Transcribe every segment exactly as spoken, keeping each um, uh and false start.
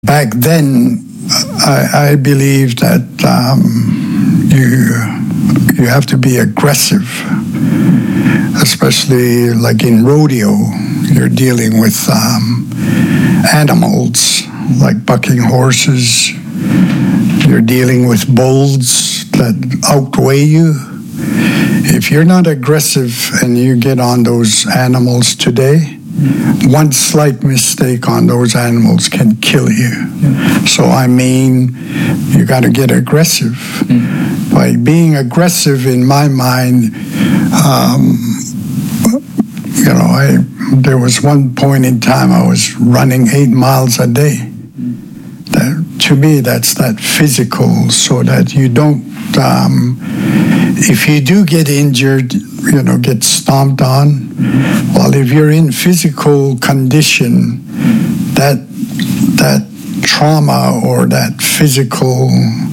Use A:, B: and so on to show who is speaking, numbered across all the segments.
A: Back then, I, I believe that um, you you have to be aggressive, especially like in rodeo. You're dealing with um, animals like bucking horses. You're dealing with bulls that outweigh you. If you're not aggressive and you get on those animals today, one slight mistake on those animals can kill you. Yeah. So, I mean, you got to get aggressive. Mm. By being aggressive, in my mind, um, you know, I there was one point in time I was running eight miles a day. That, to me, that's that physical, so that you don't, um, if you do get injured, you know, get stomped on, well, if you're in physical condition, that that trauma or that physical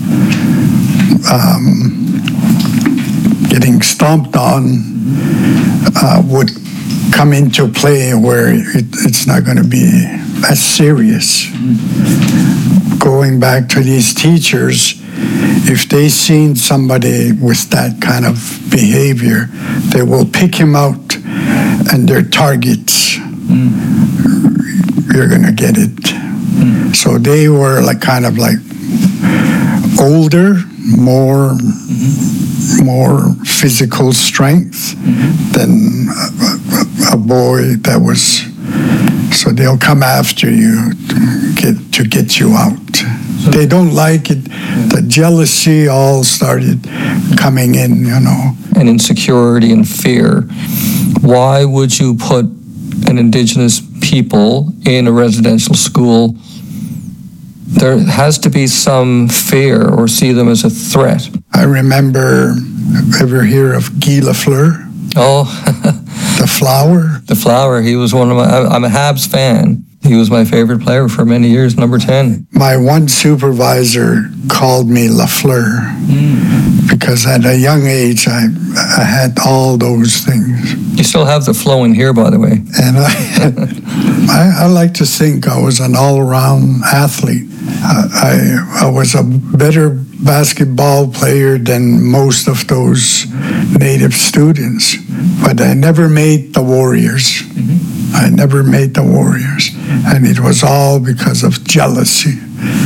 A: um, getting stomped on uh, would come into play where it, it's not going to be as serious. Going back to these teachers, if they seen somebody with that kind of behavior, they will pick him out and their targets. Mm. You're going to get it. Mm. So they were like kind of like older, more mm-hmm. more physical strength mm-hmm. than a, a, a boy that was. So they'll come after you to get, to get you out. So they don't like it. The jealousy all started coming in, you know.
B: And insecurity and fear. Why would you put an Indigenous people in a residential school? There has to be some fear or see them as a threat.
A: I remember, ever hear of Guy Lafleur?
B: Oh,
A: the Flower.
B: The Flower. He was one of my. I'm a Habs fan. He was my favorite player for many years. Number ten.
A: My one supervisor called me Lafleur mm. because at a young age I, I had all those things.
B: You still have the flow in here, by the way.
A: And I, I, I like to think I was an all-around athlete. I, I I was a better basketball player than most of those native students, but I never made the Warriors. Mm-hmm. I never made the Warriors, and it was all because of jealousy.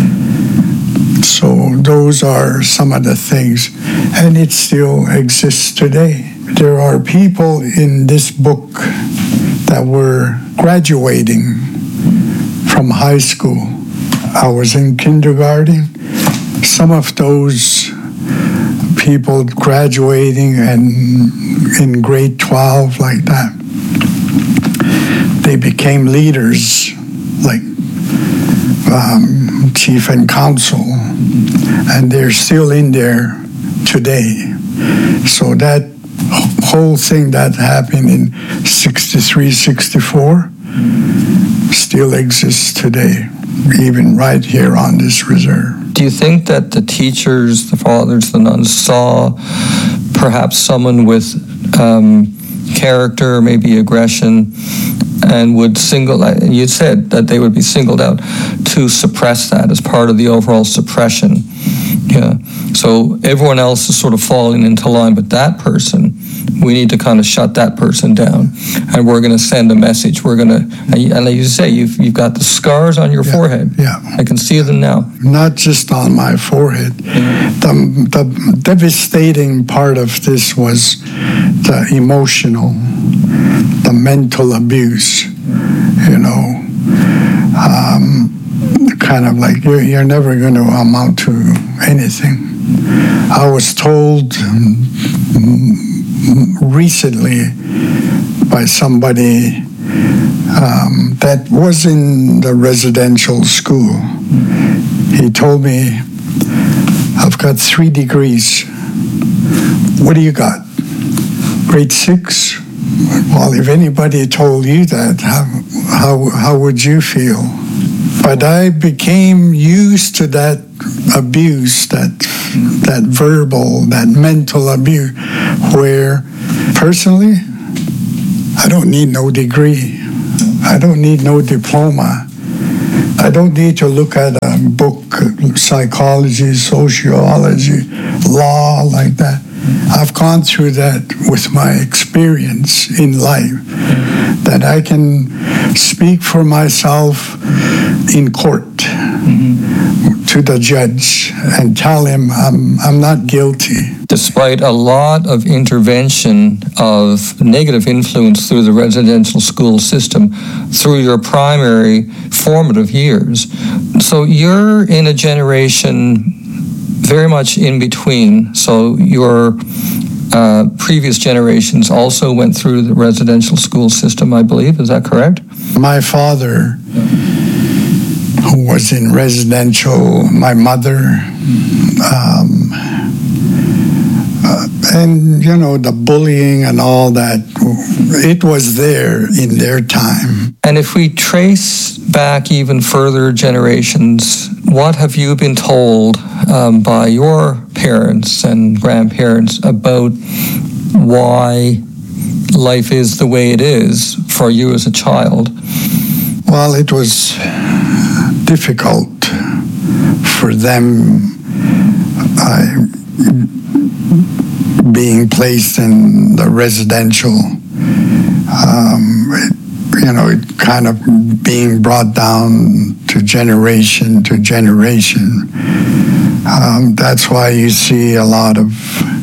A: So those are some of the things, and it still exists today. There are people in this book that were graduating from high school. I was in kindergarten. Some of those people graduating and in grade twelve like that, they became leaders like um, chief and council, and they're still in there today. So that whole thing that happened in sixty-three, sixty-four still exists today, even right here on this reserve.
B: Do you think that the teachers, the fathers, the nuns saw perhaps someone with um, character, maybe aggression, and would single, you said that they would be singled out to suppress that as part of the overall suppression? Yeah. So everyone else is sort of falling into line, but that person, we need to kind of shut that person down, and we're going to send a message. We're going to, and like you say, you've you've got the scars on your
A: yeah,
B: forehead.
A: Yeah,
B: I can see them now.
A: Not just on my forehead. Yeah. The the devastating part of this was the emotional, the mental abuse. You know, um, kind of like you're you're never going to amount to anything. I was told recently by somebody um, that was in the residential school. He told me, I've got three degrees. What do you got? Grade six? Well, if anybody told you that, how, how, how would you feel? But I became used to that abuse, that that verbal, that mental abuse, where personally, I don't need no degree. I don't need no diploma. I don't need to look at a book, psychology, sociology, law, like that. I've gone through that with my experience in life, that I can speak for myself in court mm-hmm. to the judge and tell him I'm, I'm not guilty.
B: Despite a lot of intervention of negative influence through the residential school system through your primary formative years. So you're in a generation very much in between. So your uh, previous generations also went through the residential school system, I believe. Is that correct?
A: My father, who was in residential, my mother, um, uh, and, you know, the bullying and all that, it was there in their time.
B: And if we trace back even further generations, what have you been told um, by your parents and grandparents about why life is the way it is for you as a child?
A: Well, it was difficult for them uh, being placed in the residential. Um, it, you know, it kind of being brought down to generation to generation. Um, that's why you see a lot of,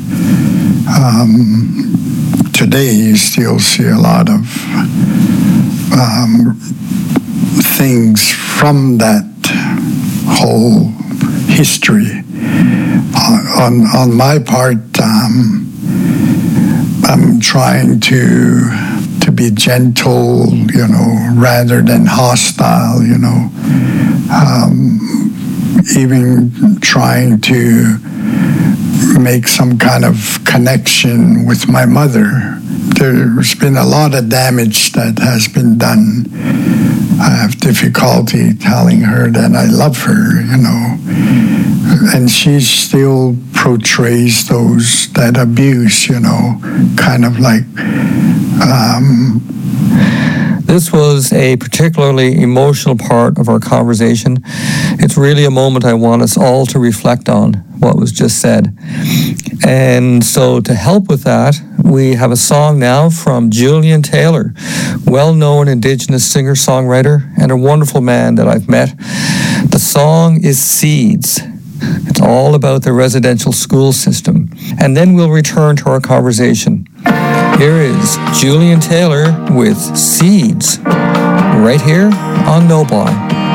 A: um, today you still see a lot of um, things from that whole history. On, on my part, um, I'm trying to to be gentle, you know, rather than hostile, you know. Um, even trying to make some kind of connection with my mother. There's been a lot of damage that has been done. I have difficulty telling her that I love her, you know. And she still portrays those, that abuse, you know, kind of like... Um,
B: This was a particularly emotional part of our conversation. It's really a moment I want us all to reflect on what was just said. And so to help with that, we have a song now from Julian Taylor, well-known Indigenous singer-songwriter and a wonderful man that I've met. The song is Seeds. It's all about the residential school system. And then we'll return to our conversation. Here is Julian Taylor with Seeds, right here on Nobi.